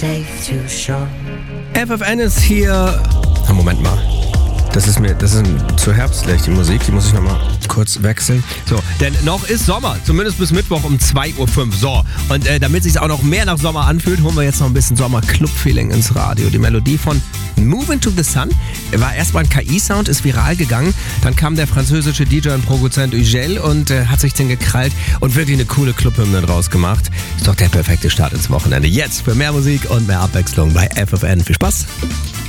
FFN ist hier. Moment mal. Das ist zu herbstlich, die Musik. Die muss ich nochmal kurz wechseln. So, denn noch ist Sommer. Zumindest bis Mittwoch um 2.05 Uhr. So, und damit es sich auch noch mehr nach Sommer anfühlt, holen wir jetzt noch ein bisschen Sommer-Club-Feeling ins Radio. Die Melodie von Move Into the Sun war erstmal ein KI-Sound, ist viral gegangen. Dann kam der französische DJ und Produzent Ugel und hat sich den gekrallt und wirklich eine coole Club-Hymne draus gemacht. Ist doch der perfekte Start ins Wochenende. Jetzt für mehr Musik und mehr Abwechslung bei FFN. Viel Spaß!